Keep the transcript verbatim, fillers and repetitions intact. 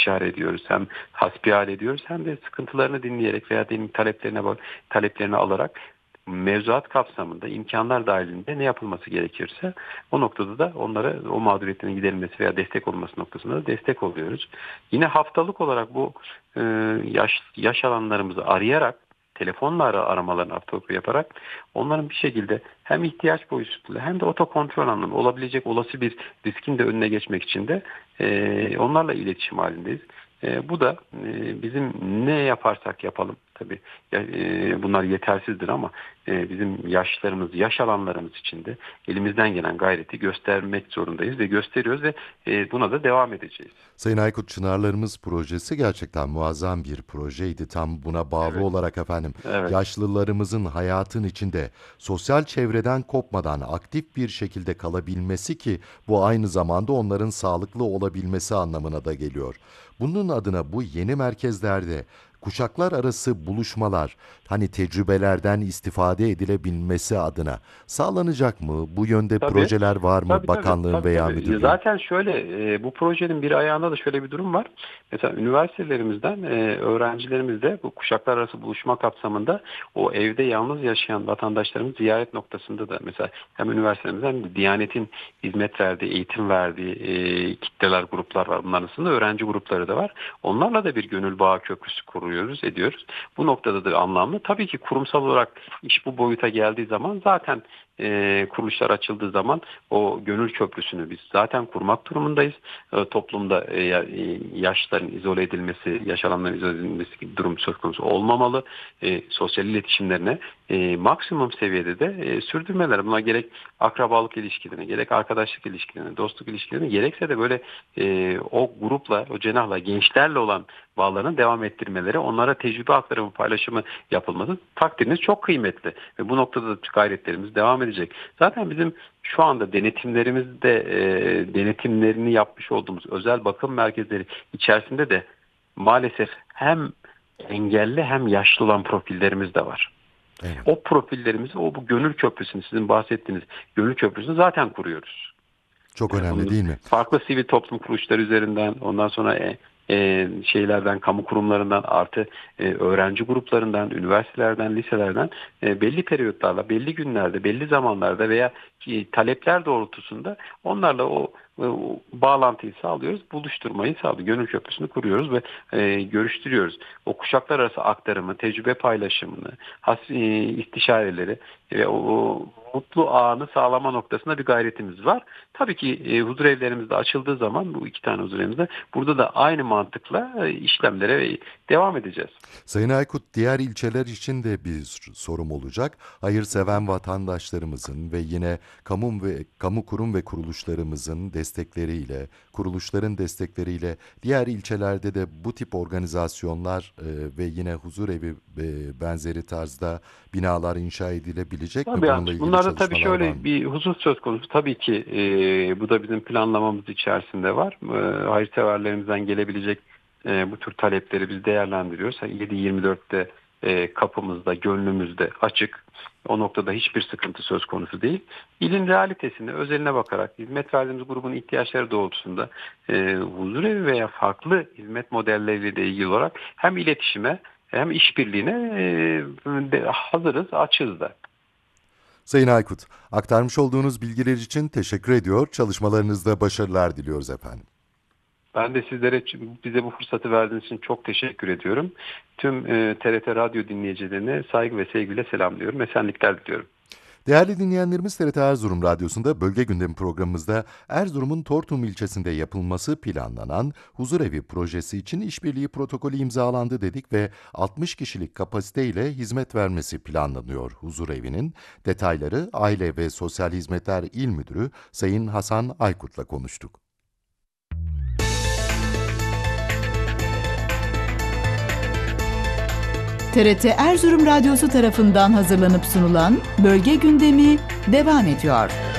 istişare ediyoruz, hem hasbihal ediyoruz, hem de sıkıntılarını dinleyerek veya benim taleplerine bak taleplerini alarak mevzuat kapsamında imkanlar dahilinde ne yapılması gerekirse o noktada da onlara o mağduriyetlerin giderilmesi veya destek olması noktasında da destek oluyoruz. Yine haftalık olarak bu e, yaş yaş alanlarımızı arayarak, telefonla ara, aramalarını haftalık yaparak onların bir şekilde hem ihtiyaç boyutuyla hem de otokontrol anlamında olabilecek olası bir riskin de önüne geçmek için de e, onlarla iletişim halindeyiz. E, bu da e, bizim ne yaparsak yapalım tabii e, bunlar yetersizdir ama e, bizim yaşlarımız, yaş alanlarımız için de elimizden gelen gayreti göstermek zorundayız ve gösteriyoruz ve e, buna da devam edeceğiz. Sayın Aykut, Çınarlarımız projesi gerçekten muazzam bir projeydi. Tam buna bağlı Evet. olarak efendim Evet. yaşlılarımızın hayatın içinde sosyal çevreden kopmadan aktif bir şekilde kalabilmesi ki bu aynı zamanda onların sağlıklı olabilmesi anlamına da geliyor. Bunun adına bu yeni merkezlerde kuşaklar arası buluşmalar, hani tecrübelerden istifade edilebilmesi adına sağlanacak mı? Bu yönde Tabii, projeler var mı tabii, tabii, bakanlığın tabii, veya tabii. müdürlüğün? Zaten şöyle e, bu projenin bir ayağında da şöyle bir durum var. Mesela üniversitelerimizden e, öğrencilerimiz de bu kuşaklar arası buluşma kapsamında o evde yalnız yaşayan vatandaşlarımız ziyaret noktasında da mesela hem üniversitelerimizden hem de Diyanet'in hizmet verdiği, eğitim verdiği e, kitleler, gruplar var. Bunların arasında öğrenci grupları da var. Onlarla da bir gönül bağı köprüsü kuruyoruz, ediyoruz. Bu noktada da anlamlı. Tabii ki kurumsal olarak iş bu boyuta geldiği zaman zaten e, kuruluşlar açıldığı zaman o gönül köprüsünü biz zaten kurmak durumundayız. E, toplumda e, yaşların izole edilmesi, yaş alanların izole edilmesi gibi durum söz konusu olmamalı. E, sosyal iletişimlerine e, maksimum seviyede de e, sürdürmeler. Buna gerek akrabalık ilişkilerine, gerek arkadaşlık ilişkilerine, dostluk ilişkilerine, gerekse de böyle e, o grupla, o cenahla, gençlerle olan bağlarını devam ettirmeleri, onlara tecrübe aktarımı, paylaşımı yapılması takdiriniz çok kıymetli. Ve bu noktada da gayretlerimiz devam edecek. Zaten bizim şu anda denetimlerimizde e, denetimlerini yapmış olduğumuz özel bakım merkezleri içerisinde de maalesef hem engelli hem yaşlı olan profillerimiz de var. Evet. O profillerimizi, o bu gönül köprüsünü, sizin bahsettiğiniz gönül köprüsünü zaten kuruyoruz. Çok Yani önemli bunun değil mi? farklı sivil toplum kuruluşları üzerinden, ondan sonra e, e, şeylerden, kamu kurumlarından, artı e, öğrenci gruplarından, üniversitelerden, liselerden e, belli periyotlarla, belli günlerde, belli zamanlarda veya e, talepler doğrultusunda onlarla o, o bağlantıyı sağlıyoruz, buluşturmayı sağlıyoruz. Gönül köprüsünü kuruyoruz ve e, görüştürüyoruz. O kuşaklar arası aktarımı, tecrübe paylaşımını, has, e, istişareleri ve o, o mutlu ağını sağlama noktasında bir gayretimiz var. Tabii ki e, huzur evlerimizde açıldığı zaman, bu iki tane huzur evimizde, burada da aynı mantıkla e, işlemlere devam edeceğiz. Sayın Aykut, diğer ilçeler için de bir sorum olacak. Hayırseven vatandaşlarımızın ve yine kamu ve kamu kurum ve kuruluşlarımızın destekleriyle, kuruluşların destekleriyle diğer ilçelerde de bu tip organizasyonlar e, ve yine huzur evi e, benzeri tarzda binalar inşa edilebilecek Tabii mi? yani, Bununla ilgili bunlarda tabii çalışmalar var şöyle mı? bir husus söz konusu. Tabii ki e, bu da bizim planlamamız içerisinde var. E, hayırseverlerimizden gelebilecek e, bu tür talepleri biz değerlendiriyoruz. yedi yirmi dörtte e, kapımızda, gönlümüzde açık. O noktada hiçbir sıkıntı söz konusu değil. İlin realitesine, özeline bakarak hizmet verdiğimiz grubun ihtiyaçları doğrultusunda e, huzur evi veya farklı hizmet modelleriyle de ilgili olarak hem iletişime hem işbirliğine e, hazırız, açığız da. Sayın Aykut, aktarmış olduğunuz bilgiler için teşekkür ediyor. Çalışmalarınızda başarılar diliyoruz efendim. Ben de sizlere, bize bu fırsatı verdiğiniz için çok teşekkür ediyorum. Tüm e, T R T Radyo dinleyicilerine saygı ve sevgiyle selamlıyorum. Esenlikler diliyorum. Değerli dinleyenlerimiz, T R T Erzurum Radyosu'nda Bölge Gündemi programımızda Erzurum'un Tortum ilçesinde yapılması planlanan huzurevi projesi için işbirliği protokolü imzalandı dedik ve altmış kişilik kapasiteyle hizmet vermesi planlanıyor huzurevinin. Detayları Aile ve Sosyal Hizmetler İl Müdürü Sayın Hasan Aykut'la konuştuk. T R T Erzurum Radyosu tarafından hazırlanıp sunulan Bölge Gündemi devam ediyor.